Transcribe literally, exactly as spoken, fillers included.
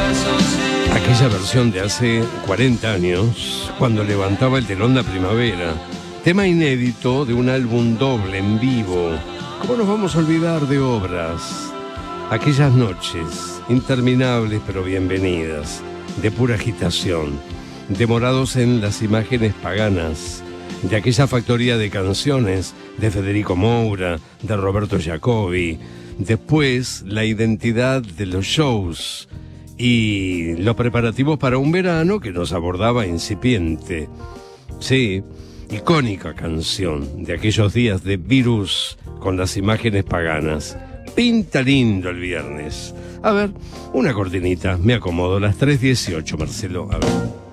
Aquella versión de hace cuarenta años, cuando levantaba el telón de primavera, tema inédito de un álbum doble en vivo. ¿Cómo nos vamos a olvidar de obras? Aquellas noches, interminables pero bienvenidas, de pura agitación, demorados en las imágenes paganas, de aquella factoría de canciones de Federico Moura, de Roberto Jacobi, después la identidad de los shows y los preparativos para un verano que nos abordaba incipiente. Sí, icónica canción de aquellos días de virus con las imágenes paganas. Pinta lindo el viernes. A ver, una cortinita, me acomodo, las tres dieciocho, Marcelo, a ver.